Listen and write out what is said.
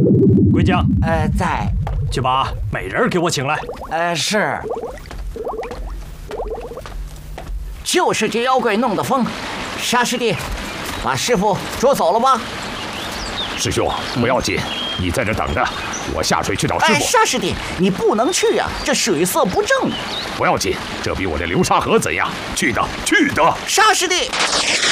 龟将， 在。 去把美人给我请来。 是。就是这妖怪弄的疯，沙师弟，把师傅捉走了吧？ 师兄，不要紧，你在这等着，我下水去找师傅。 沙师弟，你不能去啊，这水色不正。 不要紧，这比我这流沙河怎样？去的，去的。 沙师弟。